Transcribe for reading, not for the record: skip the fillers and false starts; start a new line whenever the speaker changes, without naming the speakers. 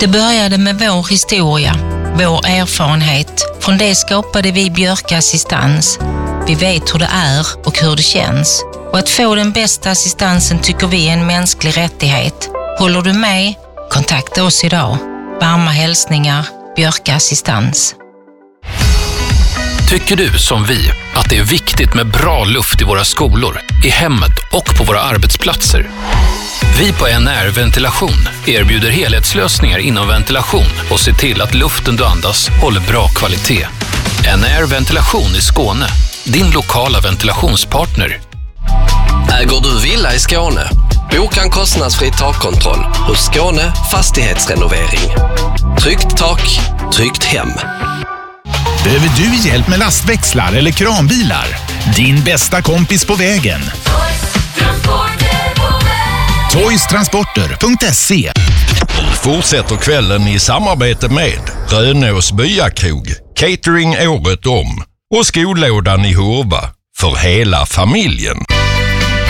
Det började med vår historia, vår erfarenhet. Från det skapade vi Björka Assistans. Vi vet hur det är och hur det känns. Och att få den bästa assistansen tycker vi är en mänsklig rättighet. Håller du med? Kontakta oss idag. Varma hälsningar, Björka Assistans.
Tycker du som vi att det är viktigt med bra luft i våra skolor, i hemmet och på våra arbetsplatser? Vi på NR Ventilation erbjuder helhetslösningar inom ventilation och ser till att luften du andas håller bra kvalitet. NR Ventilation i Skåne, din lokala ventilationspartner.
Äger du villa i Skåne? Boka en kostnadsfri takkontroll hos Skåne Fastighetsrenovering. Tryggt tak, tryggt hem.
Behöver du hjälp med lastväxlar eller kranbilar? Din bästa kompis på vägen. Toystransporter.se.
Fortsätter kvällen i samarbete med Rönås Byakrog, catering året om och skolådan i Hurva för hela familjen.